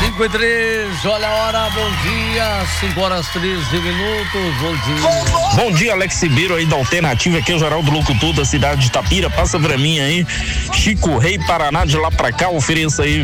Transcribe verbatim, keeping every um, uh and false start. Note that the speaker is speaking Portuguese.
cinco e três, olha a hora, bom dia, cinco horas treze minutos, bom dia. Bom dia, Alex Ribeiro aí da Alternativa, aqui é o Geraldo Locutor da cidade de Itapira, passa pra mim aí, Chico Rei, Paraná, de lá pra cá, ofereça aí